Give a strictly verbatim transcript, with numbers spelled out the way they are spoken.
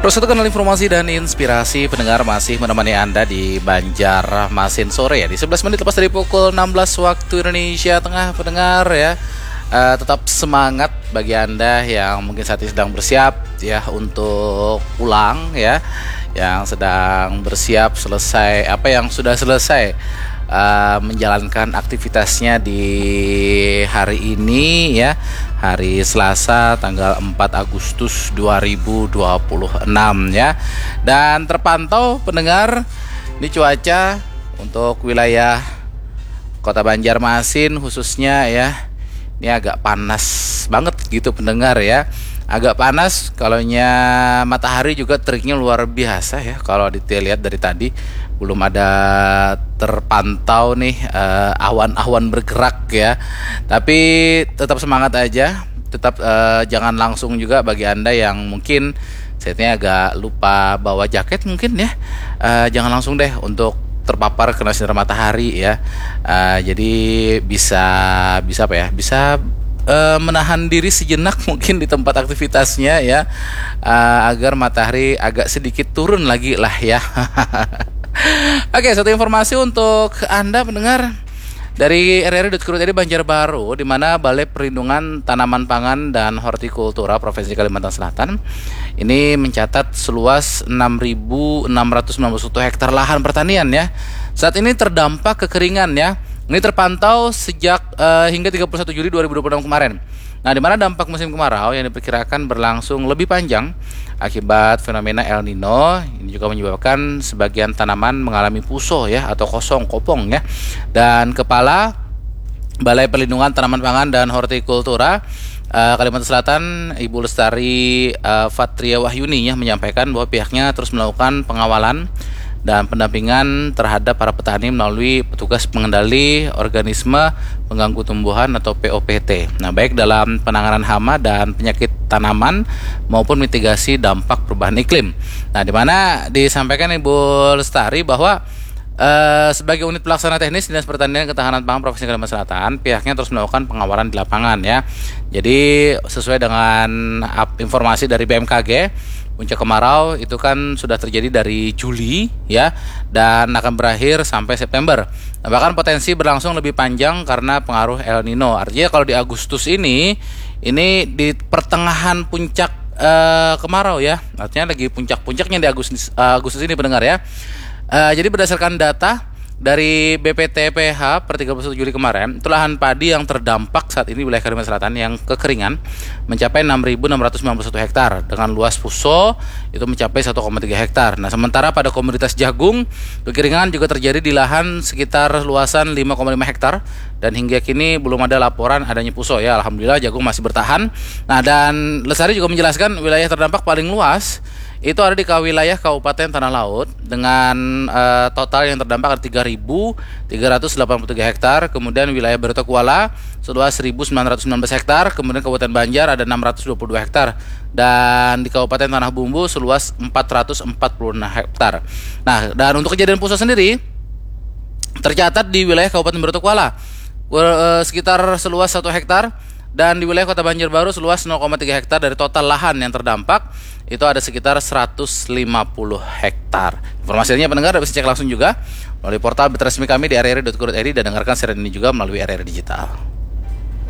Satu kanal informasi dan inspirasi pendengar masih menemani Anda di Banjarmasin sore ya, di sebelas menit lepas dari pukul enam belas waktu Indonesia Tengah pendengar ya. Uh, tetap semangat bagi Anda yang mungkin saat ini sedang bersiap ya untuk pulang ya, yang sedang bersiap selesai apa yang sudah selesai uh, menjalankan aktivitasnya di hari ini ya, hari Selasa tanggal empat Agustus dua ribu dua puluh enam ya. Dan terpantau pendengar ini cuaca untuk wilayah Kota Banjarmasin khususnya ya, ini agak panas banget gitu pendengar ya. Agak panas, kalaunya matahari juga teriknya luar biasa ya. Kalau dilihat dari tadi belum ada terpantau nih uh, awan-awan bergerak ya. Tapi tetap semangat aja. Tetap uh, jangan langsung juga bagi Anda yang mungkin setnya agak lupa bawa jaket mungkin ya. Uh, jangan langsung deh untuk terpapar kena sinar matahari ya. Uh, jadi bisa bisa apa ya? Bisa uh, menahan diri sejenak mungkin di tempat aktivitasnya ya, uh, agar matahari agak sedikit turun lagi lah ya. Oke, satu informasi untuk Anda pendengar dari r r i dot co dot i d Banjarbaru, di mana Balai Perlindungan Tanaman Pangan dan Hortikultura Provinsi Kalimantan Selatan ini mencatat seluas enam ribu enam ratus sembilan puluh satu hektar lahan pertanian ya saat ini terdampak kekeringan ya. Ini terpantau sejak uh, hingga tiga puluh satu Juli dua ribu dua puluh enam kemarin. Nah, di mana dampak musim kemarau yang diperkirakan berlangsung lebih panjang akibat fenomena El Nino. Ini juga menyebabkan sebagian tanaman mengalami puso ya atau kosong kopong ya. Dan Kepala Balai Perlindungan Tanaman Pangan dan Hortikultura uh, Kalimantan Selatan, Ibu Lestari uh, Fatria Wahyuni ya, menyampaikan bahwa pihaknya terus melakukan pengawalan dan pendampingan terhadap para petani melalui petugas pengendali organisme pengganggu tumbuhan atau P O P T. Nah, baik dalam penanganan hama dan penyakit tanaman maupun mitigasi dampak perubahan iklim. Nah, di mana disampaikan Ibu Lestari bahwa Uh, sebagai unit pelaksana teknis Dinas Pertanian dan Ketahanan Pangan Provinsi Kalimantan Selatan, pihaknya terus melakukan pengawalan di lapangan ya. Jadi sesuai dengan informasi dari B M K G, puncak kemarau itu kan sudah terjadi dari Juli ya, dan akan berakhir sampai September. Nah, bahkan potensi berlangsung lebih panjang karena pengaruh El Nino. Artinya kalau di Agustus ini, ini di pertengahan puncak uh, kemarau ya. Artinya lagi puncak-puncaknya di Agustus, uh, Agustus ini pendengar ya. Uh, jadi berdasarkan data dari B P T P H per tiga puluh satu Juli kemarin, itu lahan padi yang terdampak saat ini wilayah Kalimantan Selatan yang kekeringan mencapai enam ribu enam ratus sembilan puluh satu hektar dengan luas puso itu mencapai satu koma tiga hektar. Nah, sementara pada komoditas jagung, kekeringan juga terjadi di lahan sekitar luasan lima koma lima hektar dan hingga kini belum ada laporan adanya puso ya. Alhamdulillah jagung masih bertahan. Nah, dan Lestari juga menjelaskan wilayah terdampak paling luas itu ada di wilayah Kabupaten Tanah Laut dengan uh, total yang terdampak ada tiga ribu tiga ratus delapan puluh tiga hektar. Kemudian wilayah Barito Kuala seluas seribu sembilan ratus sembilan belas hektar. Kemudian Kabupaten Banjar ada enam ratus dua puluh dua hektar. Dan di Kabupaten Tanah Bumbu seluas empat ratus empat puluh enam hektar. Nah, dan untuk kejadian puso sendiri tercatat di wilayah Kabupaten Barito Kuala uh, sekitar seluas satu hektar. Dan di wilayah Kota Banjarbaru seluas nol koma tiga hektar dari total lahan yang terdampak itu ada sekitar seratus lima puluh hektar. Informasinya pendengar bisa cek langsung juga melalui portal resmi kami di r r i dot co dot i d dan dengarkan siaran ini juga melalui R R I Digital.